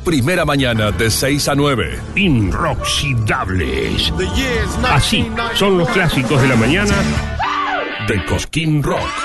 Primera mañana de 6 a 9. Inoxidables. Así son los clásicos de la mañana de Cosquín Rock.